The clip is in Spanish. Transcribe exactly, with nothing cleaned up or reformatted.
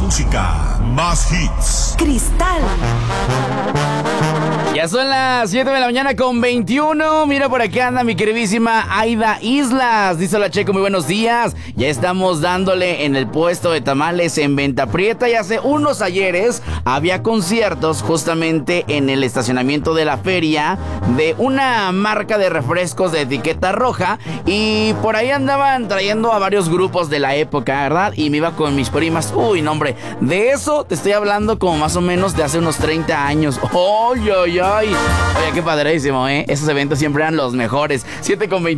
música, más hits. Cristal. Ya son las siete de la mañana con veintiuno. Mira, por aquí anda mi queridísima Aida Islas. Dice la Checo, muy buenos días. Ya estamos dándole en el puesto de tamales en Venta Prieta. Y hace unos ayeres había conciertos justamente en el estacionamiento de la feria de una marca de refrescos de etiqueta roja. Y por ahí andaban trayendo a varios grupos de la época, ¿verdad? Y me iba con mis primas. Uy, no, hombre, de eso te estoy hablando como más o menos de hace unos treinta años. ¡Ay, ay, ay! Oye, qué padrísimo, ¿eh? Esos eventos siempre eran los mejores. siete con veinte.